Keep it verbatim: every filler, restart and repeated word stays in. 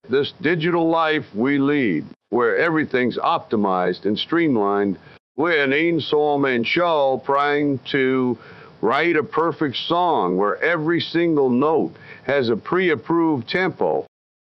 this digital life we lead, where everything's optimized and streamlined, we're een som en show trying to write a perfect song where every single note has a pre-approved tempo